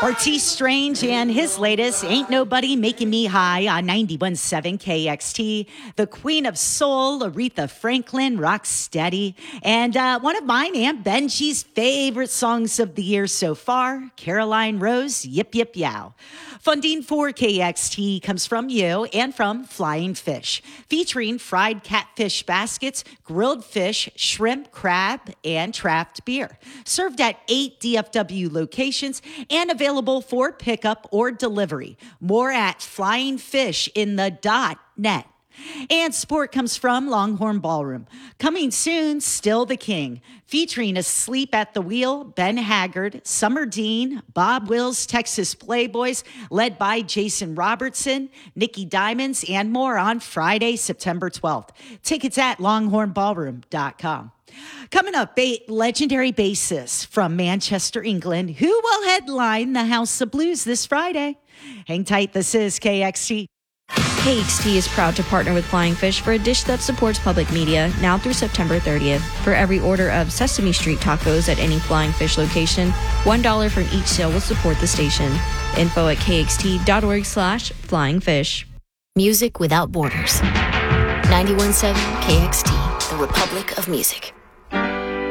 Bartiz Strange and his latest, Ain't Nobody Making Me High on 91.7 KXT. The Queen of Soul, Aretha Franklin, Rock Steady. And one of mine and Benji's favorite songs of the year so far, Caroline Rose, Yip Yip Yow. Funding for KXT comes from you and from Flying Fish, featuring fried catfish baskets, grilled fish, shrimp, crab, and trapped beer. Served at 8 DFW locations and available for pickup or delivery. More at flyingfishinthedot.net. And support comes from Longhorn Ballroom. Coming soon, Still the King, featuring Asleep at the Wheel, Ben Haggard, Summer Dean, Bob Wills, Texas Playboys, led by Jason Robertson, Nikki Diamonds, and more on Friday, September 12th. Tickets at longhornballroom.com. Coming up, legendary bassist from Manchester, England, who will headline the House of Blues this Friday. Hang tight, this is KXT. KXT is proud to partner with Flying Fish for a dish that supports public media now through September 30th. For every order of Sesame Street tacos at any Flying Fish location, $1 from each sale will support the station. Info at kxt.org/flyingfish. Music without borders. 91.7 KXT, the Republic of Music.